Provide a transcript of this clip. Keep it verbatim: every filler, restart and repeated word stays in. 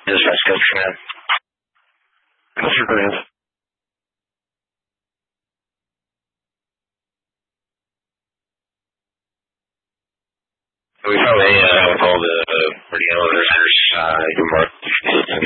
This is Fresco Command. Mister Grant. We probably uh, with all the uh, radio listeners, uh, you mark